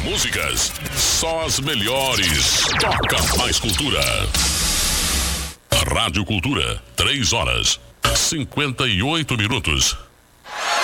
músicas, só as melhores. Toca mais cultura. Rádio Cultura, 3 horas, 58 minutos.